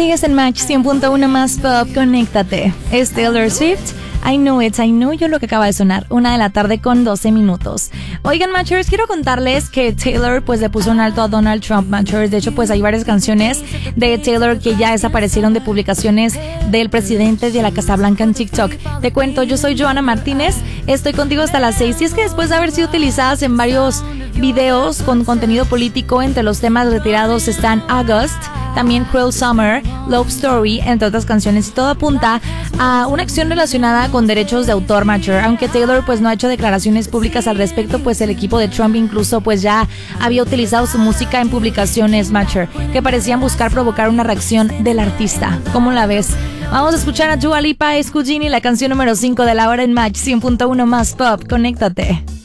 Sigues en Match 100.1 más pop, conéctate. Es Taylor Swift. I Know It, I Know You, lo que acaba de sonar, 1:00 con 12 minutos. Oigan, Matchers, quiero contarles que Taylor pues le puso un alto a Donald Trump, Matchers. De hecho, pues hay varias canciones de Taylor que ya desaparecieron de publicaciones del presidente de la Casa Blanca en TikTok. Te cuento, yo soy Joana Martínez, estoy contigo hasta las 6. Y es que después de haber sido utilizadas en varios videos con contenido político, entre los temas retirados están August, también Cruel Summer, Love Story, entre otras canciones, y todo apunta a una acción relacionada con derechos de autor, Matcher. Aunque Taylor pues no ha hecho declaraciones públicas al respecto, pues el equipo de Trump incluso pues ya había utilizado su música en publicaciones, Matcher, que parecían buscar provocar una reacción del artista. ¿Cómo la ves? Vamos a escuchar a Dua Lipa, Escugini, la canción número 5 de la hora en Match 100.1 más pop. Conéctate.